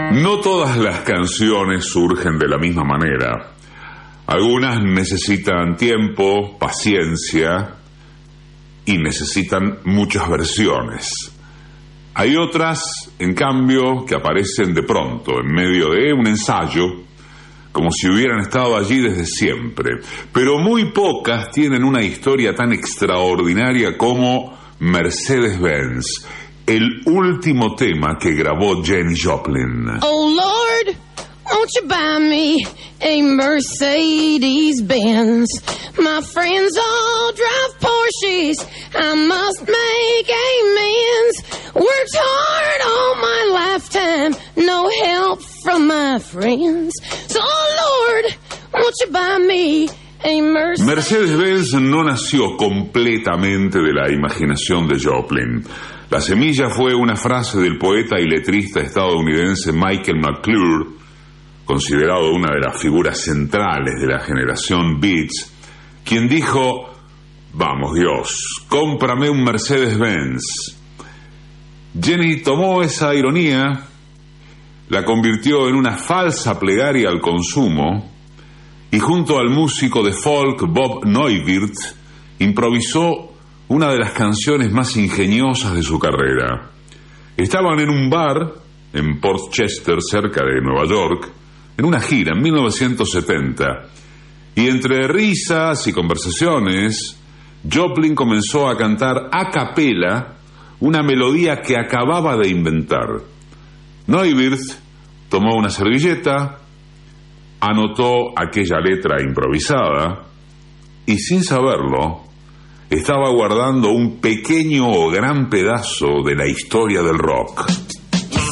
No todas las canciones surgen de la misma manera. Algunas necesitan tiempo, paciencia y necesitan muchas versiones. Hay otras, en cambio, que aparecen de pronto, en medio de un ensayo, como si hubieran estado allí desde siempre. Pero muy pocas tienen una historia tan extraordinaria como Mercedes-Benz, el último tema que grabó Janis Joplin. Oh Lord, won't you buy me a Mercedes-Benz? My friends all drive Porsches, I must make amends. Worked hard all my lifetime, no help from my friends. So Lord, won't you buy me a Mercedes? Mercedes-Benz no nació completamente de la imaginación de Joplin. La semilla fue una frase del poeta y letrista estadounidense Michael McClure, considerado una de las figuras centrales de la generación Beats, quien dijo: vamos Dios, cómprame un Mercedes-Benz. Jenny tomó esa ironía, la convirtió en una falsa plegaria al consumo y junto al músico de folk Bob Neuwirth improvisó una de las canciones más ingeniosas de su carrera. Estaban en un bar en Port Chester, cerca de Nueva York, en una gira en 1970, y entre risas y conversaciones, Joplin comenzó a cantar a capela una melodía que acababa de inventar. Neuwirth tomó una servilleta, anotó aquella letra improvisada y, sin saberlo, estaba guardando un pequeño o gran pedazo de la historia del rock.